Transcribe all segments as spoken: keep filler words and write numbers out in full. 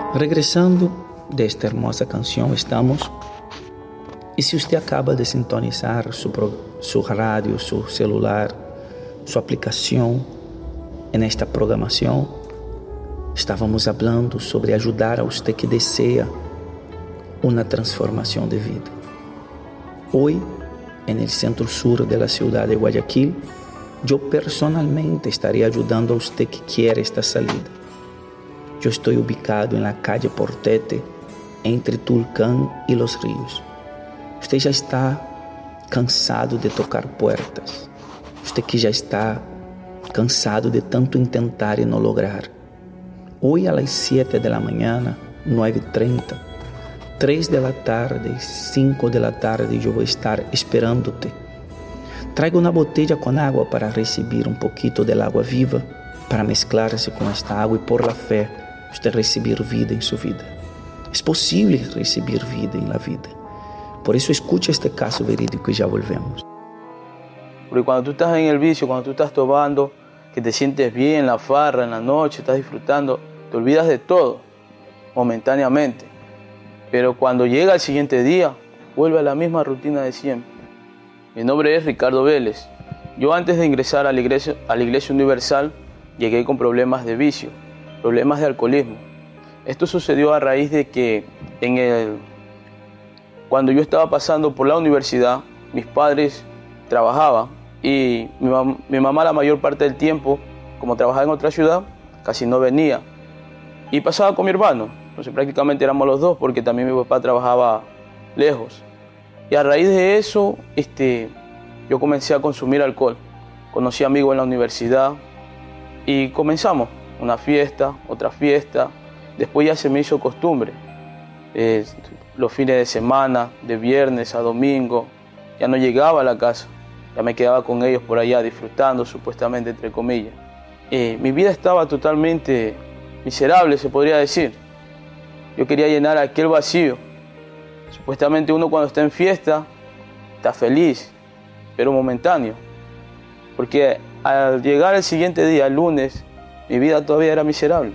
Regresando de esta hermosa canción estamos, y si usted acaba de sintonizar su, pro, su radio, su celular, su aplicación en esta programación, estávamos hablando sobre ayudar a usted que desea una transformación de vida. Hoy, en el centro sur de la ciudad de Guayaquil, yo personalmente estaré ayudando a usted que quiere esta salida. Yo estoy ubicado en la calle Portete, entre Tulcán y Los Ríos. Usted ya está cansado de tocar puertas. Usted que ya está cansado de tanto intentar y no lograr. Hoy a las siete de la mañana, nueve y treinta, tres de la tarde, cinco de la tarde, yo voy a estar esperándote. Traiga una botella con agua para recibir un poquito del agua viva, para mezclarse con esta agua y por la fe usted recibir vida en su vida. Es posible recibir vida en la vida. Por eso escucha este caso verídico y ya volvemos. Porque cuando tú estás en el vicio, cuando tú estás tomando, que te sientes bien en la farra, en la noche, estás disfrutando, te olvidas de todo, momentáneamente. Pero cuando llega el siguiente día, vuelve a la misma rutina de siempre. Mi nombre es Ricardo Vélez. Yo antes de ingresar a la Iglesia, a la Iglesia Universal, llegué con problemas de vicio, problemas de alcoholismo. Esto sucedió a raíz de que en el, cuando yo estaba pasando por la universidad, mis padres trabajaban y mi, mam- mi mamá la mayor parte del tiempo, como trabajaba en otra ciudad, casi no venía. Y pasaba con mi hermano, entonces prácticamente éramos los dos porque también mi papá trabajaba lejos. Y a raíz de eso, este, yo comencé a consumir alcohol. Conocí amigos en la universidad y comenzamos una fiesta, otra fiesta. Después ya se me hizo costumbre. Eh, los fines de semana, de viernes a domingo, ya no llegaba a la casa. Ya me quedaba con ellos por allá disfrutando, supuestamente, entre comillas. Eh, mi vida estaba totalmente miserable, se podría decir. Yo quería llenar aquel vacío. Supuestamente uno cuando está en fiesta está feliz, pero momentáneo. Porque al llegar el siguiente día, el lunes, mi vida todavía era miserable.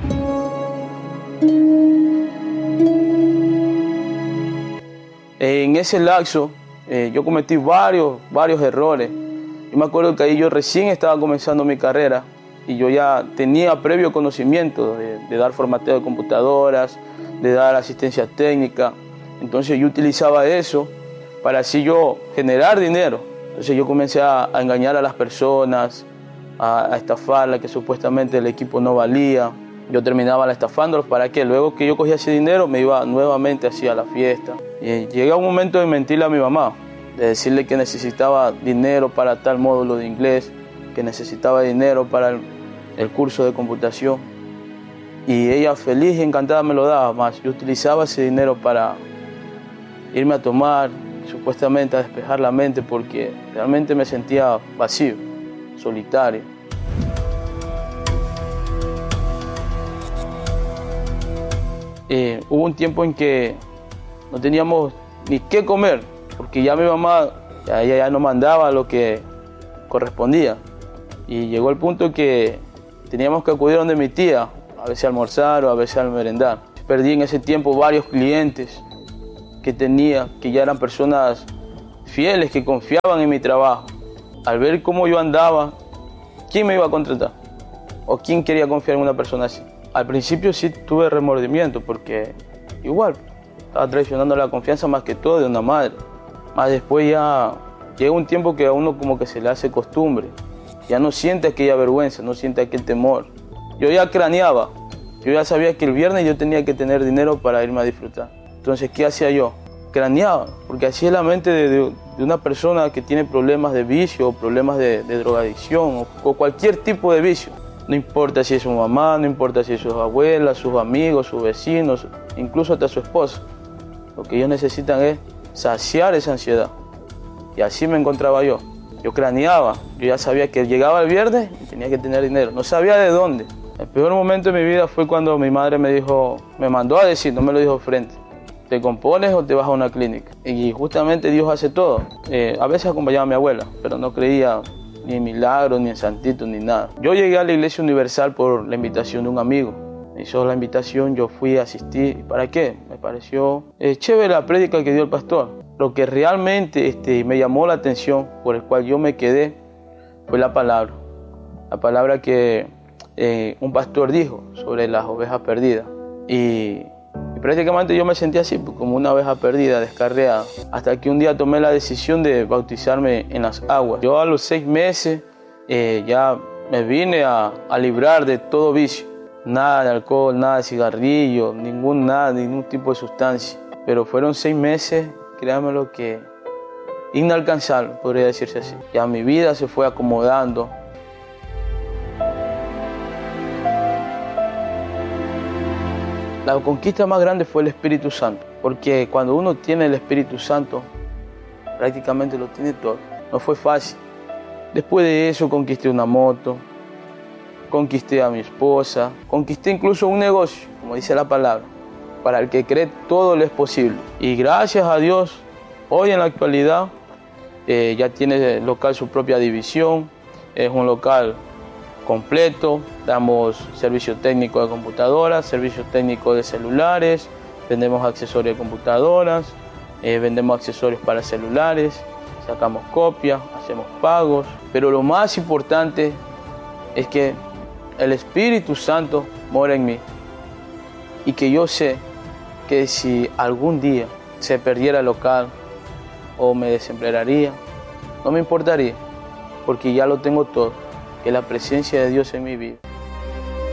En ese lapso eh, yo cometí varios, varios errores. Yo me acuerdo que ahí yo recién estaba comenzando mi carrera y yo ya tenía previo conocimiento de, de dar formateo de computadoras, de dar asistencia técnica. Entonces yo utilizaba eso para así yo generar dinero. Entonces yo comencé a, a engañar a las personas, a, a estafarlas, que supuestamente el equipo no valía. Yo terminaba estafándolos para que luego que yo cogía ese dinero me iba nuevamente hacia la fiesta. Y llega un momento de mentirle a mi mamá, de decirle que necesitaba dinero para tal módulo de inglés, que necesitaba dinero para el, el curso de computación. Y ella feliz y encantada me lo daba, más yo utilizaba ese dinero para irme a tomar, supuestamente a despejar la mente, porque realmente me sentía vacío, solitario. Eh, hubo un tiempo en que no teníamos ni qué comer, porque ya mi mamá, ya, ella ya no mandaba lo que correspondía. Y llegó el punto que teníamos que acudir donde mi tía, a veces a almorzar o a veces a merendar. Perdí en ese tiempo varios clientes que tenía, que ya eran personas fieles, que confiaban en mi trabajo. Al ver cómo yo andaba, ¿quién me iba a contratar? ¿O quién quería confiar en una persona así? Al principio sí tuve remordimiento porque igual estaba traicionando la confianza más que todo de una madre. Más después ya llega un tiempo que a uno como que se le hace costumbre. Ya no siente aquella vergüenza, no siente aquel temor. Yo ya craneaba. Yo ya sabía que el viernes yo tenía que tener dinero para irme a disfrutar. Entonces, ¿qué hacía yo? Craneaba, porque así es la mente de, de, de una persona que tiene problemas de vicio, o problemas de, de drogadicción, o, o cualquier tipo de vicio. No importa si es su mamá, no importa si es sus abuelas, sus amigos, sus vecinos, incluso hasta su esposa. Lo que ellos necesitan es saciar esa ansiedad. Y así me encontraba yo. Yo craneaba, yo ya sabía que llegaba el viernes y tenía que tener dinero. No sabía de dónde. El peor momento de mi vida fue cuando mi madre me dijo, me mandó a decir, no me lo dijo frente, ¿te compones o te vas a una clínica? Y justamente Dios hace todo. Eh, a veces acompañaba a mi abuela, pero no creía ni en milagros, ni en santitos, ni nada. Yo llegué a la Iglesia Universal por la invitación de un amigo. me hizo la invitación, yo fui a asistir. ¿Para qué? Me pareció eh, chévere la prédica que dio el pastor. Lo que realmente este, me llamó la atención, por el cual yo me quedé, fue la palabra. La palabra que eh, un pastor dijo sobre las ovejas perdidas. Y, y prácticamente yo me sentí así, como una oveja perdida, descarriada. Hasta que un día tomé la decisión de bautizarme en las aguas. Yo a los seis meses eh, ya me vine a, a librar de todo vicio. Nada de alcohol, nada de cigarrillo, ningún, nada, ningún tipo de sustancia. Pero fueron seis meses, créanme lo que inalcanzable, podría decirse así. Ya mi vida se fue acomodando. La conquista más grande fue el Espíritu Santo, porque cuando uno tiene el Espíritu Santo, prácticamente lo tiene todo. No fue fácil. Después de eso conquisté una moto, conquisté a mi esposa, conquisté incluso un negocio, como dice la palabra. Para el que cree, todo le es posible. Y gracias a Dios, hoy en la actualidad, eh, ya tiene el local su propia división. Es un local completo. Damos servicio técnico de computadoras, servicio técnico de celulares, vendemos accesorios de computadoras, eh, vendemos accesorios para celulares, sacamos copias, hacemos pagos. Pero lo más importante es que el Espíritu Santo mora en mí y que yo sé que si algún día se perdiera el local o me desemplearía, no me importaría, porque ya lo tengo todo, que es la presencia de Dios en mi vida.